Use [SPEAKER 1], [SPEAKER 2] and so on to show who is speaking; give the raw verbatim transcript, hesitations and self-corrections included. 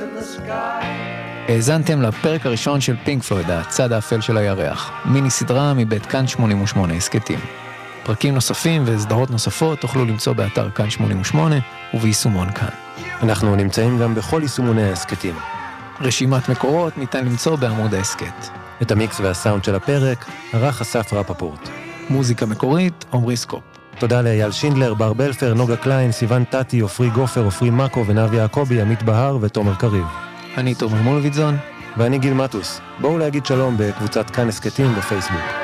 [SPEAKER 1] האזנתם לפרק הראשון של פינק פלויד, הצד האפל של הירח, מיני סדרה מבית כאן שמונים ושמונה הסקטים. פרקים נוספים וסדרות נוספות תוכלו למצוא באתר כאן שמונים ושמונה וביישומון כאן.
[SPEAKER 2] אנחנו נמצאים גם בכל יישומוני ההסקטים.
[SPEAKER 1] רשימת מקורות ניתן למצוא בעמוד ההסקט.
[SPEAKER 2] את המיקס והסאונד של הפרק ערך אסף רפפורט.
[SPEAKER 1] מוזיקה מקורית, עומרי סקופ.
[SPEAKER 2] תודה לאייל שינדלר, בר בלפר, נוגה קליין, סיוון טטי, אופרי גופר, אופרי מקו ונבי יעקובי, עמית בהר ותומר קריב.
[SPEAKER 1] אני תומר מולביטזון.
[SPEAKER 2] ואני גיל מטוס. בואו להגיד שלום בקבוצת כאן הסקטים בפייסבוק.